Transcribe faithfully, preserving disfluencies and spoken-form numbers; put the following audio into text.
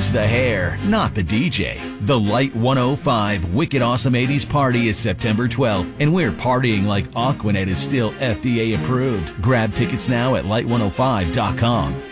He's the hair, not the D J. The Light one oh five Wicked Awesome eighties Party is September twelfth, and we're partying like Aquanet is still F D A approved. Grab tickets now at light one oh five dot com.